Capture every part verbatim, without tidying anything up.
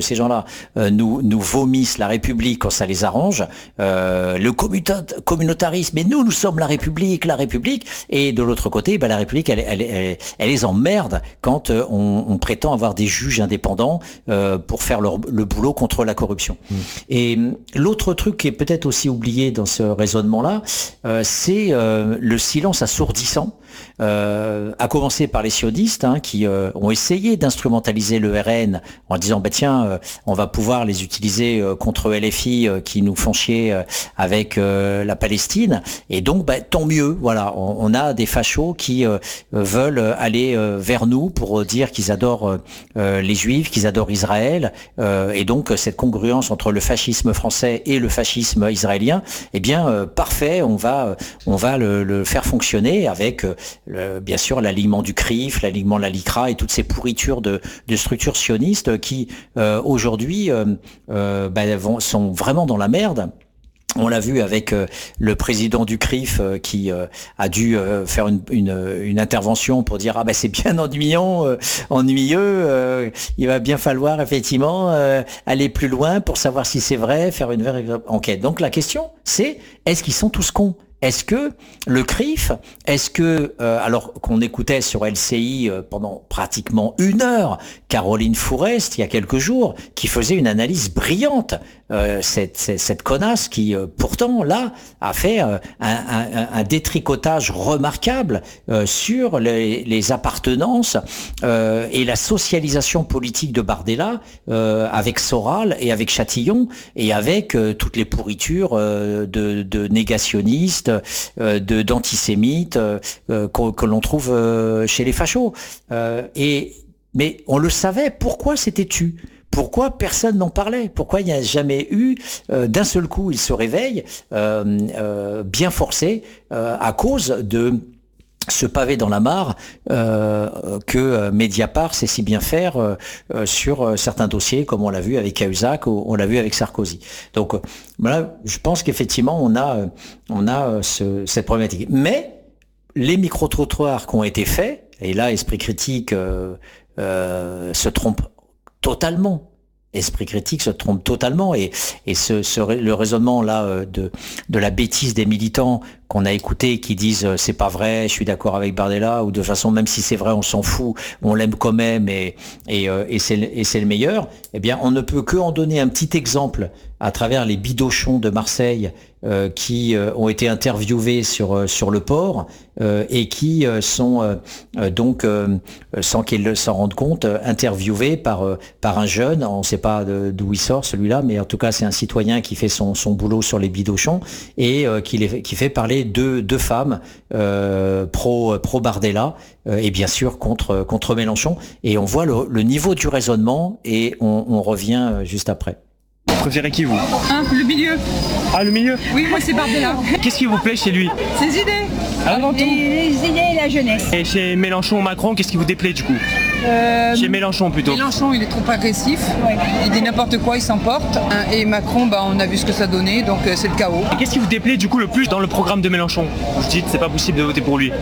ces gens-là euh, nous, nous vomissent la République quand ça les arrange, euh, le communautarisme, mais nous, nous sommes la République, la République, et de l'autre côté, bah, la République, elle, elle, elle, elle les emmerde quand euh, on, on prétend avoir des juges indépendants euh, pour faire leur, le boulot contre la corruption. Mmh. Et l'autre truc qui est peut-être aussi oublié dans ce raisonnement-là, euh, c'est euh, le silence assourdissant, euh, à commencer par les sionistes hein, qui euh, ont essayé d'instrumentaliser le R N en disant bah tiens euh, on va pouvoir les utiliser euh, contre L F I euh, qui nous font chier euh, avec euh, la Palestine et donc bah, tant mieux voilà on, on a des fachos qui euh, veulent aller euh, vers nous pour dire qu'ils adorent euh, les Juifs, qu'ils adorent Israël euh, et donc cette congruence entre le fascisme français et le fascisme israélien eh bien euh, parfait on va on va le, le faire fonctionner avec euh, Le, bien sûr l'alignement du C R I F, l'alignement de la LICRA et toutes ces pourritures de, de structures sionistes qui euh, aujourd'hui euh, euh, bah, vont, sont vraiment dans la merde. On l'a vu avec euh, le président du C R I F euh, qui euh, a dû euh, faire une, une, une intervention pour dire ah ben c'est bien ennuyant, euh, ennuyeux, euh, il va bien falloir effectivement euh, aller plus loin pour savoir si c'est vrai, faire une vraie enquête. Donc la question c'est est-ce qu'ils sont tous cons ? Est-ce que le C R I F, est-ce que, euh, alors qu'on écoutait sur L C I euh, pendant pratiquement une heure, Caroline Fourest, il y a quelques jours, qui faisait une analyse brillante, euh, cette, cette, cette connasse qui, euh, pourtant, là, a fait euh, un, un, un détricotage remarquable euh, sur les, les appartenances euh, et la socialisation politique de Bardella euh, avec Soral et avec Chatillon et avec euh, toutes les pourritures euh, de, de négationnistes de d'antisémites euh, que, que l'on trouve euh, chez les fachos. Euh, et mais on le savait. Pourquoi c'était tu ? Pourquoi personne n'en parlait ? Pourquoi il n'y a jamais eu euh, d'un seul coup il se réveille euh, euh, bien forcé euh, à cause de ce pavé dans la mare euh, que Mediapart sait si bien faire euh, sur euh, certains dossiers, comme on l'a vu avec Cahuzac ou on l'a vu avec Sarkozy. Donc euh, voilà, je pense qu'effectivement on a euh, on a euh, ce, cette problématique. Mais les micro-trottoirs qui ont été faits, et là Esprit Critique euh, euh, se trompe totalement. Esprit Critique se trompe totalement et, et ce, ce, le raisonnement là de, de la bêtise des militants qu'on a écouté qui disent euh, c'est pas vrai, je suis d'accord avec Bardella ou de façon même si c'est vrai on s'en fout, on l'aime quand même et, et, euh, et, c'est, et c'est le meilleur, eh bien on ne peut que en donner un petit exemple à travers les bidochons de Marseille euh, qui euh, ont été interviewés sur, euh, sur le port euh, et qui euh, sont euh, donc, euh, sans qu'ils s'en rendent compte, interviewés par, euh, par un jeune, on ne sait pas de, d'où il sort celui-là, mais en tout cas c'est un citoyen qui fait son, son boulot sur les bidochons et euh, qui, les, qui fait parler deux, deux femmes euh, pro, pro Bardella euh, et bien sûr contre, contre Mélenchon. Et on voit le, le niveau du raisonnement et on, on revient juste après. Vous préférez qui vous ? Hein, le milieu. Ah, le milieu ? Oui, moi c'est Bardella. Qu'est-ce qui vous plaît chez lui ? Ses idées. Avant tout. Les, les idées et la jeunesse. Et chez Mélenchon ou Macron, qu'est-ce qui vous déplaît du coup ? Euh, Chez Mélenchon plutôt. Mélenchon, il est trop agressif. Ouais. Il dit n'importe quoi, il s'emporte. Et Macron, bah, on a vu ce que ça donnait, donc euh, c'est le chaos. Et qu'est-ce qui vous déplaît du coup le plus dans le programme de Mélenchon ? Vous dites c'est pas possible de voter pour lui.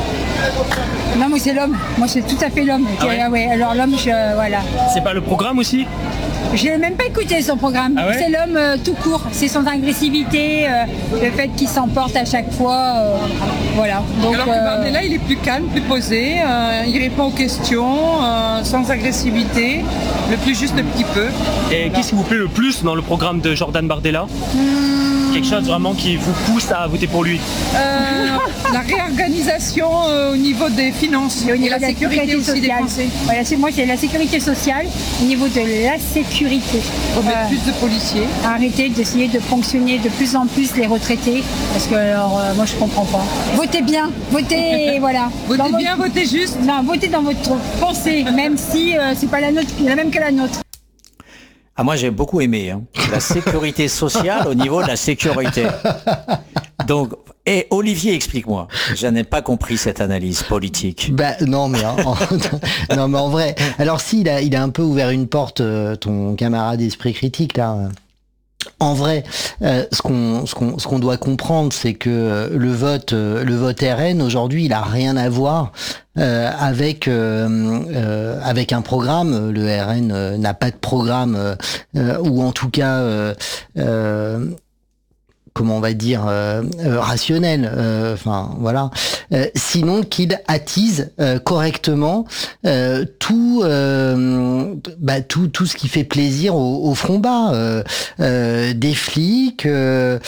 Non, moi c'est l'homme. Moi c'est tout à fait l'homme. Ah ouais ah ouais, alors l'homme, je, voilà. C'est pas le programme aussi ? Je l'ai même pas écouté son programme. Ah ouais c'est l'homme euh, tout court. C'est son agressivité, euh, le fait qu'il s'emporte à chaque fois. Euh, voilà. Donc, Alors que euh, Bardella, il est plus calme, plus posé. Euh, il répond aux questions euh, sans agressivité, le plus juste un petit peu. Et qu'est-ce qui vous plaît le plus dans le programme de Jordan Bardella ? Quelque chose vraiment qui vous pousse à voter pour lui ? Euh, la réorganisation euh, au niveau des finances et au niveau et la de la sécurité, sécurité aussi des sociale. Français. Voilà, c'est, moi c'est la sécurité sociale au niveau de la sécurité. Pour mettre Euh, plus de policiers. Arrêter d'essayer de ponctionner de plus en plus les retraités, parce que alors euh, moi je comprends pas. Votez bien, votez voilà. Votez Dans bien, votre... votez juste. Non, votez dans votre pensée, même si euh, c'est pas la nôtre, la même que la nôtre. Ah moi j'ai beaucoup aimé hein. La sécurité sociale au niveau de la sécurité. Donc, et Olivier, explique-moi. Je n'ai pas compris cette analyse politique. Bah non mais en, en- non mais en vrai. Alors si il a il a un peu ouvert une porte, euh, ton camarade Esprit Critique là. en vrai, euh, ce qu'on ce qu'on ce qu'on doit comprendre, c'est que le vote euh, le vote R N aujourd'hui, il a rien à voir euh, avec euh, euh, avec un programme. Le R N euh, n'a pas de programme euh, euh, ou en tout cas euh, euh, comment on va dire euh, euh, rationnel, euh, enfin voilà, euh, sinon qu'il attise euh, correctement euh, tout, euh, bah, tout tout ce qui fait plaisir au, au front bas, euh, euh, des flics, euh,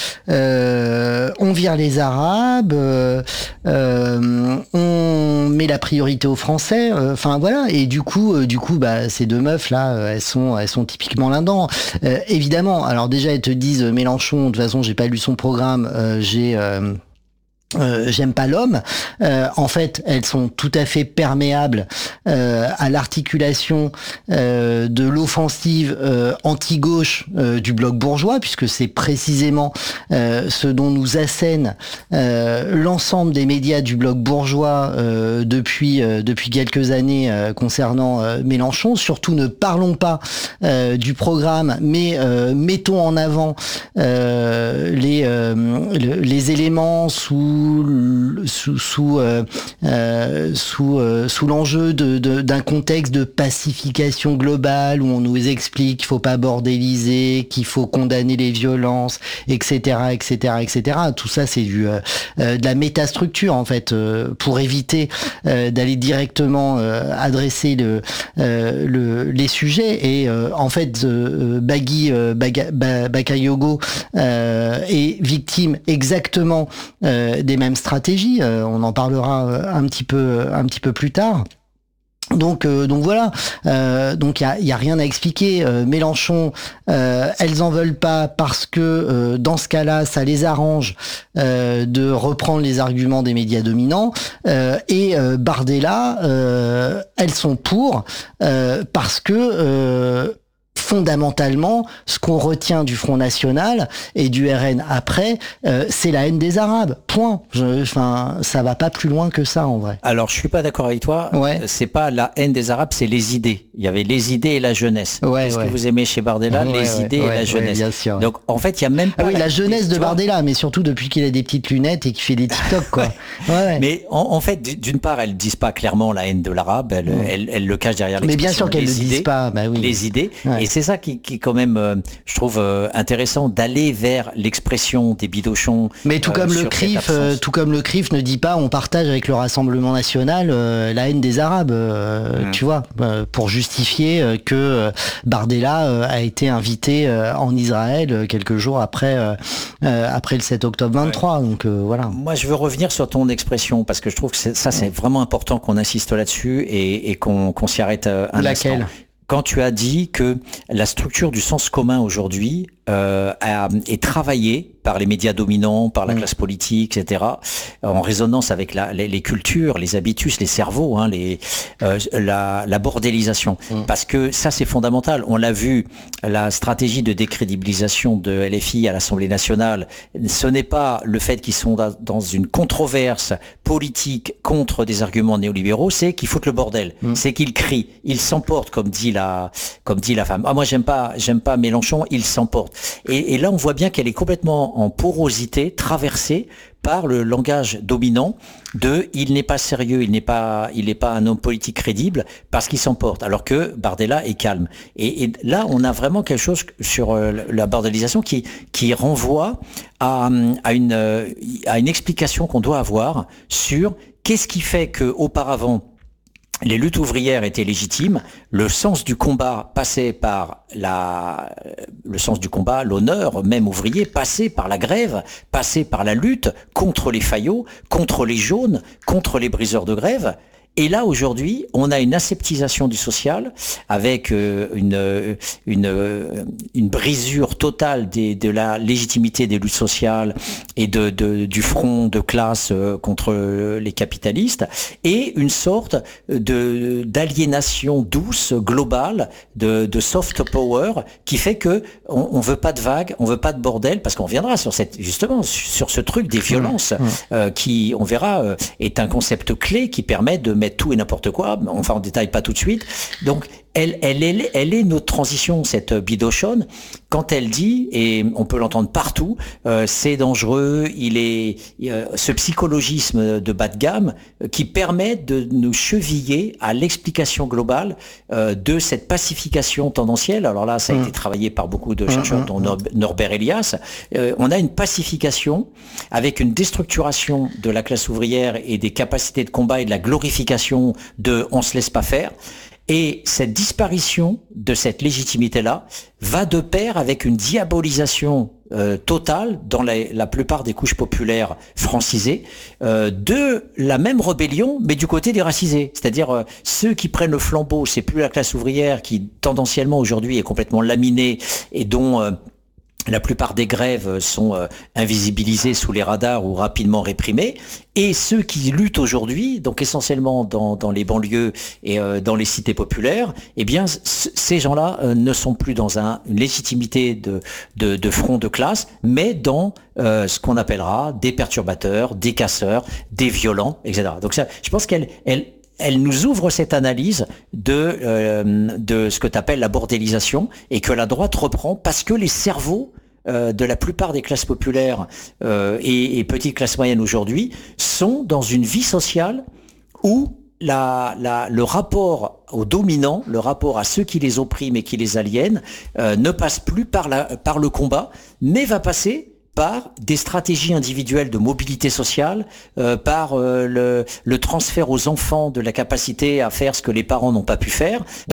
euh, on vire les Arabes, euh, euh, on met la priorité aux Français, enfin euh, voilà, et du coup euh, du coup bah ces deux meufs là, euh, elles sont elles sont typiquement là-dedans, euh, évidemment. Alors déjà elles te disent euh, Mélenchon, de toute façon j'ai pas lu son programme, euh, j'ai euh, Euh, j'aime pas l'homme. Euh, en fait, elles sont tout à fait perméables euh, à l'articulation euh, de l'offensive euh, anti-gauche euh, du bloc bourgeois, puisque c'est précisément euh, ce dont nous assène euh, l'ensemble des médias du bloc bourgeois euh, depuis euh, depuis quelques années euh, concernant euh, Mélenchon. Surtout, ne parlons pas euh, du programme, mais euh, mettons en avant euh, les euh, le, les éléments sous sous sous euh, euh, sous, euh, sous l'enjeu de, de, d'un contexte de pacification globale où on nous explique qu'il faut pas bordéliser, qu'il faut condamner les violences, et cetera, et cetera, et cetera. Tout ça, c'est du euh, de la métastructure en fait, euh, pour éviter euh, d'aller directement euh, adresser le, euh, le les sujets. Et euh, en fait, euh, Bagui euh, Baga, Bakayogo euh, est victime exactement euh, des mêmes stratégies, euh, on en parlera euh, un petit peu un petit peu plus tard. Donc euh, donc voilà, euh, donc il y a, y a rien à expliquer. Euh, Mélenchon, euh, elles en veulent pas parce que euh, dans ce cas-là, ça les arrange euh, de reprendre les arguments des médias dominants. Euh, et euh, Bardella, euh, elles sont pour euh, parce que euh, fondamentalement, ce qu'on retient du Front National et du R N après, euh, c'est la haine des Arabes. Point. Enfin, ça va pas plus loin que ça en vrai. Alors, je suis pas d'accord avec toi. Ouais. C'est pas la haine des Arabes, c'est les idées. Il y avait les idées et la jeunesse. Ouais, Qu'est-ce ouais. que vous aimez chez Bardella? Ouais, Les ouais, idées ouais, et la ouais, jeunesse. bien sûr. Donc, en fait, il y a même pas. Ah oui, la, la jeunesse de tu vois. Bardella, mais surtout depuis qu'il a des petites lunettes et qu'il fait des TikTok, quoi. Ouais, ouais. Mais en, en fait, d'une part, elles disent pas clairement la haine de l'arabe. Elles, Ouais. elles, elles le cachent derrière Mais bien l'expression sûr qu'elles des le disent idées, pas. Bah oui. Les idées. Ouais. Et c'est ça qui, qui quand même, euh, je trouve euh, intéressant d'aller vers l'expression des bidochons. Mais tout euh, comme le sur C R I F, cette absence. euh, tout comme le C R I F ne dit pas, on partage avec le Rassemblement National euh, la haine des Arabes, euh, Mmh. tu vois, euh, pour justifier euh, que euh, Bardella euh, a été invité euh, en Israël euh, quelques jours après euh, euh, après le sept octobre vingt-trois. Ouais. Donc euh, voilà. Moi, je veux revenir sur ton expression parce que je trouve que c'est, ça, c'est vraiment important qu'on insiste là-dessus et, et qu'on, qu'on s'y arrête euh, un Laquelle instant. Quand tu as dit que la structure du sens commun aujourd'hui euh, a, est travaillée par les médias dominants, par la mmh. classe politique, et cetera, en résonance avec la, les, les cultures, les habitus, les cerveaux, hein, les, euh, la, la bordélisation. Mmh. Parce que ça, c'est fondamental. On l'a vu, la stratégie de décrédibilisation de L F I à l'Assemblée nationale, ce n'est pas le fait qu'ils sont dans une controverse politique contre des arguments néolibéraux, c'est qu'ils foutent le bordel, mmh. c'est qu'ils crient, ils s'emportent, comme dit la, comme dit la femme. Ah, moi, j'aime pas, j'aime pas Mélenchon, il s'emporte. Et, et là, on voit bien qu'elle est complètement en porosité, traversée par le langage dominant de il n'est pas sérieux, il n'est pas, il n'est pas un homme politique crédible parce qu'il s'emporte, alors que Bardella est calme. Et, et là, on a vraiment quelque chose sur euh, la bordélisation qui, qui renvoie à, à une, à une explication qu'on doit avoir sur qu'est-ce qui fait que auparavant les luttes ouvrières étaient légitimes, le sens du combat passait par la, le sens du combat, l'honneur même ouvrier passait par la grève, passait par la lutte contre les faillots, contre les jaunes, contre les briseurs de grève. Et là, aujourd'hui, on a une aseptisation du social avec euh, une, une, une brisure totale des, de la légitimité des luttes sociales et de, de, du front de classe euh, contre les capitalistes et une sorte de, d'aliénation douce, globale, de, de soft power qui fait que on, on veut pas de vagues, on veut pas de bordel parce qu'on viendra sur cette, justement, sur ce truc des violences mmh, mmh. Euh, qui, on verra, euh, est un concept clé qui permet de mettre tout et n'importe quoi, enfin on détaille pas tout de suite. Donc elle, elle, elle, elle est notre transition, cette Bidochon, quand elle dit, et on peut l'entendre partout, euh, c'est dangereux, il est euh, ce psychologisme de bas de gamme euh, qui permet de nous cheviller à l'explication globale euh, de cette pacification tendancielle. Alors là, ça a mmh. été travaillé par beaucoup de chercheurs, mmh, dont mmh. Norbert Elias. Euh, on a une pacification avec une déstructuration de la classe ouvrière et des capacités de combat et de la glorification de « on se laisse pas faire ». Et cette disparition de cette légitimité-là va de pair avec une diabolisation euh, totale dans la, la plupart des couches populaires francisées euh, de la même rébellion, mais du côté des racisés. C'est-à-dire euh, ceux qui prennent le flambeau, c'est plus la classe ouvrière qui tendanciellement aujourd'hui est complètement laminée et dont euh, la plupart des grèves sont euh, invisibilisées sous les radars ou rapidement réprimées. Et ceux qui luttent aujourd'hui, donc essentiellement dans, dans les banlieues et euh, dans les cités populaires, eh bien, c- ces gens-là euh, ne sont plus dans un, une légitimité de, de, de front de classe, mais dans euh, ce qu'on appellera des perturbateurs, des casseurs, des violents, et cetera. Donc ça, je pense qu'elle... Elle, elle nous ouvre cette analyse de, euh, de ce que tu appelles la bordélisation et que la droite reprend parce que les cerveaux euh, de la plupart des classes populaires euh, et, et petites classes moyennes aujourd'hui sont dans une vie sociale où la, la, le rapport aux dominants, le rapport à ceux qui les oppriment et qui les aliènent euh, ne passe plus par, la, par le combat, mais va passer par des stratégies individuelles de mobilité sociale, euh, par euh, le, le transfert aux enfants de la capacité à faire ce que les parents n'ont pas pu faire.